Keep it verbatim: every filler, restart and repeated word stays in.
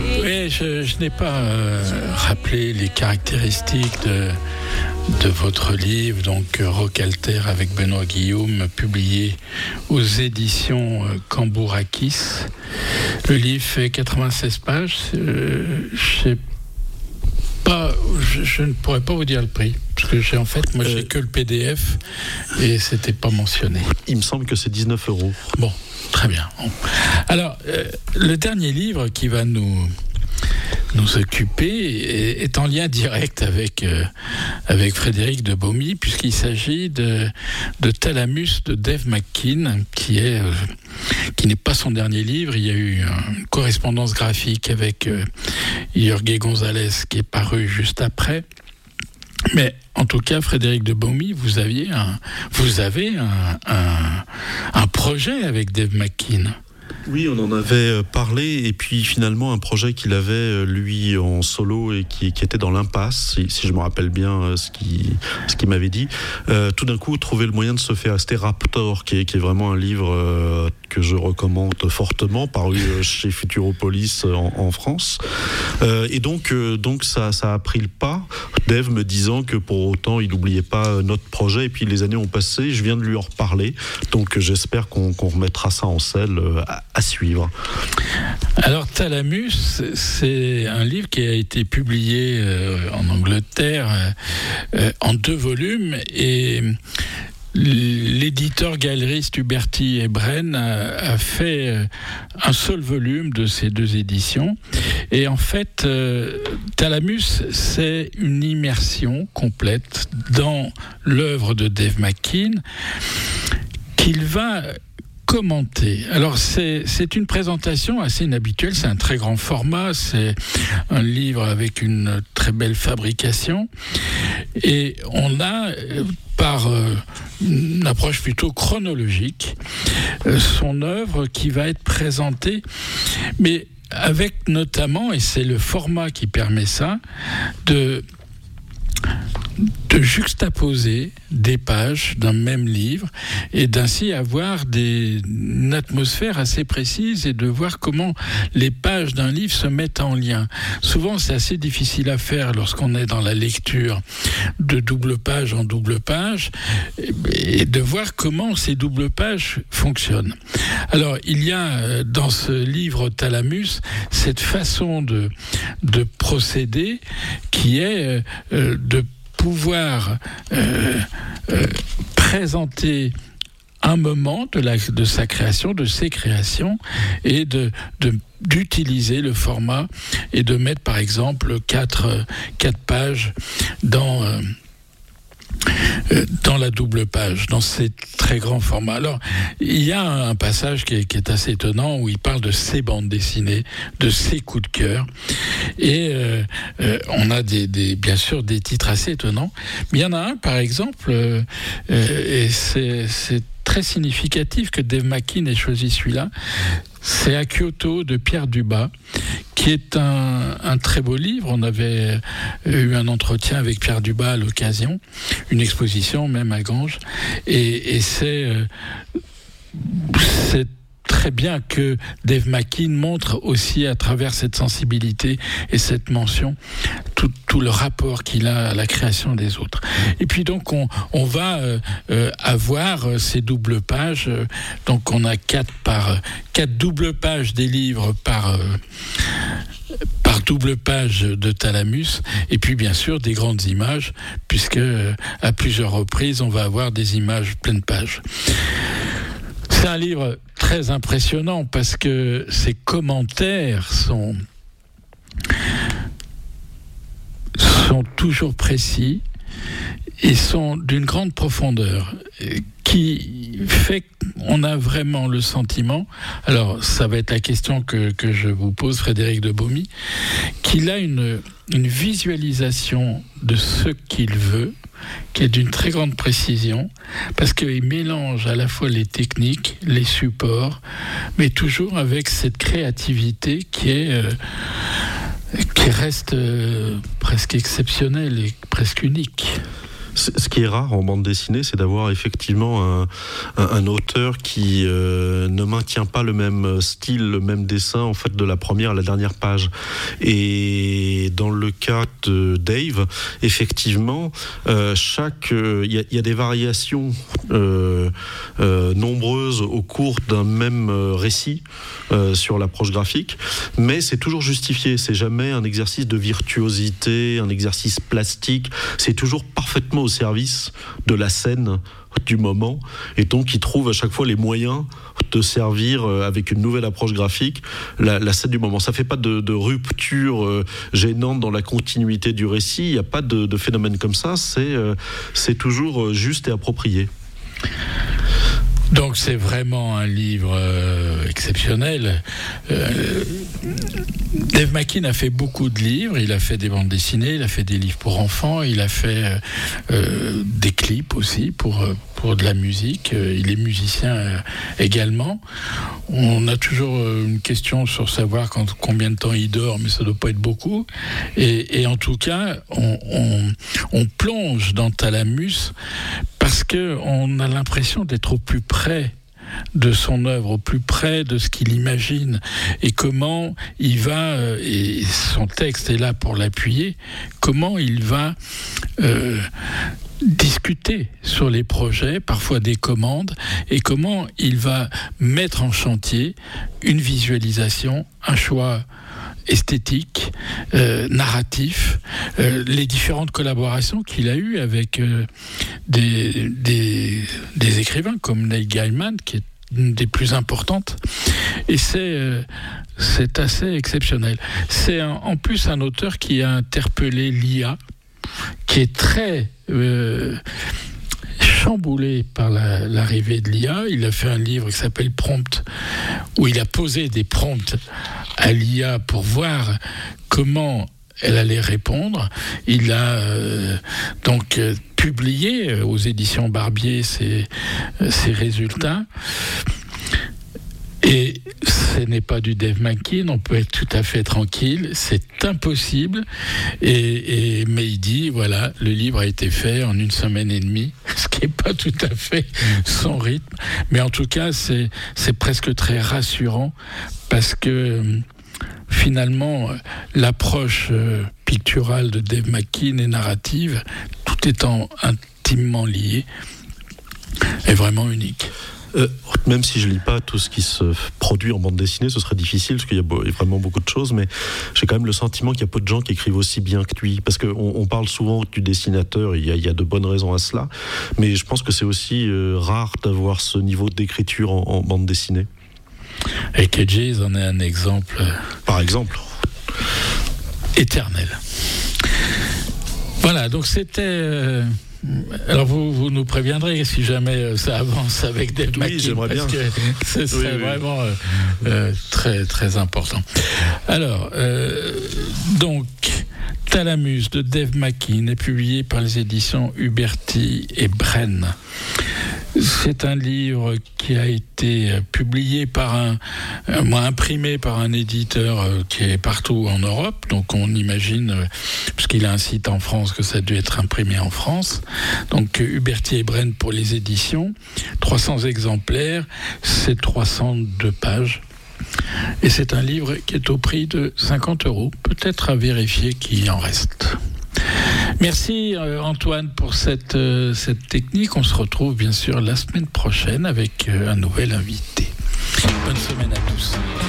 Oui, je, je n'ai pas euh, rappelé les caractéristiques de, de votre livre, donc Rock-Alter avec Benoît Guillaume, publié aux éditions euh, Cambourakis. Le livre fait quatre-vingt-seize pages. Euh, je sais pas, je, je ne pourrais pas vous dire le prix, parce que j'ai en fait, moi, j'ai euh, que le P D F et c'était pas mentionné. Il me semble que c'est dix-neuf euros. Bon, très bien. Bon. Alors, euh, le dernier livre qui va nous nous occuper est, est en lien direct avec euh, avec Frédéric de Bomy, puisqu'il s'agit de de Thalamus de Dave McKean, qui est euh, qui n'est pas son dernier livre. Il y a eu une correspondance graphique avec euh, Jorge González qui est paru juste après. Mais en tout cas, Frédéric de Bomy, vous aviez un, vous avez un, un, un projet avec Dave McKean. Oui, on en avait parlé, et puis finalement un projet qu'il avait lui en solo et qui, qui était dans l'impasse, si, si je me rappelle bien ce qu'il ce qu'il m'avait dit. Euh, tout d'un coup, trouver le moyen de se faire. C'était Raptor, qui est, qui est vraiment un livre euh, que je recommande fortement, paru chez Futuropolis en, en France. Euh, et donc, euh, donc ça, ça a pris le pas. Dave me disant que pour autant, il n'oubliait pas notre projet. Et puis les années ont passé. Je viens de lui en reparler. Donc j'espère qu'on, qu'on remettra ça en selle à, à suivre. Alors Thalamus, c'est un livre qui a été publié euh, en Angleterre euh, en deux volumes, et l'éditeur galeriste Huberti et Bren a, a fait un seul volume de ces deux éditions. Et en fait, euh, Thalamus, c'est une immersion complète dans l'œuvre de Dave McKean qu'il va commenter. Alors c'est, c'est une présentation assez inhabituelle, c'est un très grand format, c'est un livre avec une très belle fabrication, et on a, par euh, une approche plutôt chronologique, euh, son œuvre qui va être présentée, mais avec notamment, et c'est le format qui permet ça, de de juxtaposer des pages d'un même livre et d'ainsi avoir des, une atmosphère assez précise et de voir comment les pages d'un livre se mettent en lien. Souvent, c'est assez difficile à faire lorsqu'on est dans la lecture de double page en double page et de voir comment ces doubles pages fonctionnent. Alors, il y a dans ce livre Thalamus cette façon de, de procéder qui est euh, de pouvoir euh, euh, présenter un moment de, la, de sa création, de ses créations, et de, de, d'utiliser le format et de mettre par exemple quatre, quatre pages dans... Euh, dans la double page, dans ces très grands formats. Alors, il y a un passage qui est, qui est assez étonnant où il parle de ses bandes dessinées, de ses coups de cœur, et euh, euh, on a des, des, bien sûr des titres assez étonnants, mais il y en a un par exemple, euh, euh, et c'est, c'est très significatif que Dave McKean ait choisi celui-là, c'est À Kyoto de Pierre Dubas, qui est un, un très beau livre. On avait eu un entretien avec Pierre Dubas à l'occasion, une exposition même à Ganges, et, et c'est, euh, c'est très bien que Dave McKean montre aussi à travers cette sensibilité et cette mention tout, tout le rapport qu'il a à la création des autres. Et puis donc on, on va euh, euh, avoir ces doubles pages. Euh, donc on a quatre par quatre doubles pages des livres par euh, par double page de Thalamus, et puis bien sûr des grandes images, puisque euh, à plusieurs reprises on va avoir des images pleines pages. C'est un livre très impressionnant parce que ses commentaires sont, sont toujours précis et sont d'une grande profondeur, qui fait qu'on a vraiment le sentiment, alors ça va être la question que, que je vous pose, Frédéric de Bomy, qu'il a une, une visualisation de ce qu'il veut, qui est d'une très grande précision, parce qu'il mélange à la fois les techniques, les supports, mais toujours avec cette créativité qui est euh, qui reste euh, presque exceptionnelle et presque unique. ce qui est rare en bande dessinée, c'est d'avoir effectivement un, un, un auteur qui euh, ne maintient pas le même style, le même dessin en fait de la première à la dernière page. Et dans le cas de Dave, effectivement, euh, chaque il euh, y, y a des variations euh, euh, nombreuses au cours d'un même récit euh, sur l'approche graphique, mais c'est toujours justifié. C'est jamais un exercice de virtuosité, un exercice plastique. C'est toujours parfaitement au service de la scène du moment, et donc il trouve à chaque fois les moyens de servir avec une nouvelle approche graphique la, la scène du moment. Ça fait pas de, de rupture euh, gênante dans la continuité du récit. Il n'y a pas de, de phénomène comme ça. C'est euh, c'est toujours juste et approprié. Donc c'est vraiment un livre euh, exceptionnel. Euh, Dave McKean a fait beaucoup de livres. Il a fait des bandes dessinées, il a fait des livres pour enfants, il a fait euh, des clips aussi pour, pour de la musique. Il est musicien euh, également. On a toujours une question sur savoir quand, combien de temps il dort, mais ça ne doit pas être beaucoup. Et, et en tout cas, on, on, on plonge dans Thalamus parce qu'on a l'impression d'être au plus près de son œuvre, au plus près de ce qu'il imagine, et comment il va, et son texte est là pour l'appuyer, comment il va euh, discuter sur les projets, parfois des commandes, et comment il va mettre en chantier une visualisation, un choix esthétique, euh, narratif, euh, les différentes collaborations qu'il a eues avec euh, des, des, des écrivains comme Neil Gaiman, qui est une des plus importantes, et c'est, euh, c'est assez exceptionnel. C'est un, en plus un auteur qui a interpellé l'I A, qui est très euh, chamboulé par la, l'arrivée de l'I A. Il a fait un livre qui s'appelle Prompt, où il a posé des prompts à l'I A pour voir comment elle allait répondre. Il a euh, donc euh, publié aux éditions Barbier ses, ses résultats. Et ce n'est pas du Dave McKean, on peut être tout à fait tranquille, c'est impossible. Et, et, mais il dit, voilà, le livre a été fait en une semaine et demie, ce qui n'est pas tout à fait son rythme. Mais en tout cas, c'est, c'est presque très rassurant, parce que finalement, l'approche picturale de Dave McKean et narrative, tout étant intimement lié, est vraiment unique. Euh, même si je lis pas tout ce qui se produit en bande dessinée, ce serait difficile parce qu'il y a vraiment beaucoup de choses, mais j'ai quand même le sentiment qu'il y a peu de gens qui écrivent aussi bien que lui, parce qu'on on parle souvent du dessinateur, il y, a, il y a de bonnes raisons à cela, mais je pense que c'est aussi euh, rare d'avoir ce niveau d'écriture en, en bande dessinée. Et K J en est un exemple. Par exemple. Éternel. Voilà, donc c'était... Euh... Alors vous, vous nous préviendrez si jamais ça avance avec Dave McKean, oui, j'aimerais bien. Parce que ce serait oui, oui. vraiment euh, euh, très très important. Alors euh, donc Thalamus de Dave McKean est publié par les éditions Huberty et Bren. C'est un livre qui a été publié par un, euh, moi, imprimé par un éditeur euh, qui est partout en Europe. Donc on imagine, euh, puisqu'il a un site en France, que ça a dû être imprimé en France. Donc Huberty et Bren pour les éditions, trois cents exemplaires, c'est trois cent deux pages. Et c'est un livre qui est au prix de cinquante euros. Peut-être à vérifier qu'il en reste. Merci euh, Antoine pour cette, euh, cette technique. On se retrouve bien sûr la semaine prochaine avec euh, un nouvel invité. Bonne semaine à tous.